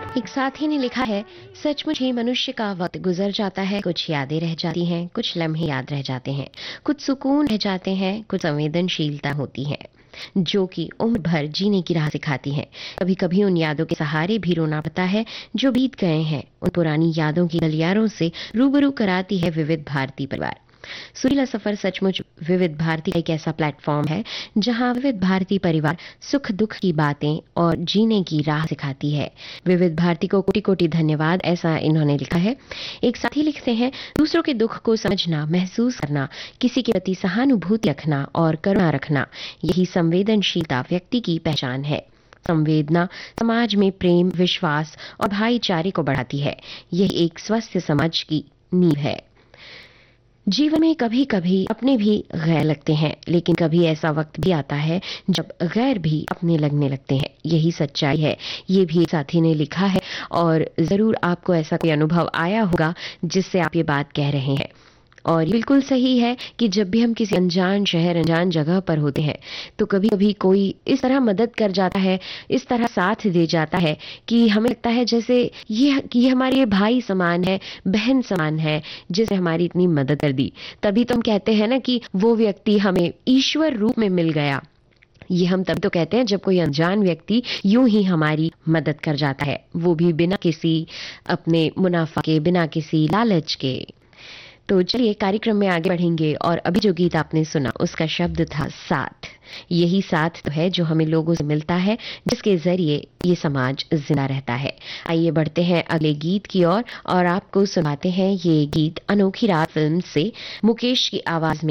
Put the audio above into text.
एक साथी ने लिखा है, सचमुच ही मनुष्य का वक्त गुजर जाता है, कुछ यादें रह जाती हैं, कुछ लम्हे याद रह जाते हैं, कुछ सुकून रह जाते हैं, कुछ संवेदनशीलता होती है जो कि उम्र भर जीने की राह सिखाती है। कभी कभी उन यादों के सहारे भी रोना पड़ता है जो बीत गए हैं। उन पुरानी यादों की गलियारों से रूबरू कराती है विविध भारती परिवार। सुरीला सफर सचमुच विविध भारती का एक ऐसा प्लेटफॉर्म है जहां विविध भारती परिवार सुख दुख की बातें और जीने की राह सिखाती है। विविध भारती को कोटि कोटि धन्यवाद, ऐसा इन्होंने लिखा है। एक साथी लिखते हैं, दूसरों के दुख को समझना, महसूस करना, किसी के प्रति सहानुभूति रखना और करुणा रखना, यही संवेदनशीलता व्यक्ति की पहचान है। संवेदना समाज में प्रेम, विश्वास और भाईचारे को बढ़ाती है। यह एक स्वस्थ समाज की नींव है। जीवन में कभी कभी अपने भी गैर लगते हैं, लेकिन कभी ऐसा वक्त भी आता है जब गैर भी अपने लगने लगते हैं। यही सच्चाई है। ये भी एक साथी ने लिखा है और जरूर आपको ऐसा कोई अनुभव आया होगा जिससे आप ये बात कह रहे हैं। और ये बिल्कुल सही है कि जब भी हम किसी अनजान शहर, अनजान जगह पर होते हैं तो कभी कभी कोई इस तरह मदद कर जाता है, इस तरह साथ दे जाता है कि हमें लगता है जैसे ये हमारे भाई समान है, बहन समान है, जिसने हमारी इतनी मदद कर दी। तभी तो हम कहते हैं ना कि वो व्यक्ति हमें ईश्वर रूप में मिल गया। ये हम तब तो कहते हैं जब कोई अनजान व्यक्ति यूं ही हमारी मदद कर जाता है, वो भी बिना किसी अपने मुनाफा के, बिना किसी लालच के। तो चलिए कार्यक्रम में आगे बढ़ेंगे और अभी जो गीत आपने सुना उसका शब्द था साथ। यही साथ तो है जो हमें लोगों से मिलता है, जिसके जरिए ये समाज जिंदा रहता है। आइए बढ़ते हैं अगले गीत की ओर और आपको सुनाते हैं ये गीत अनोखी रात फिल्म से मुकेश की आवाज में।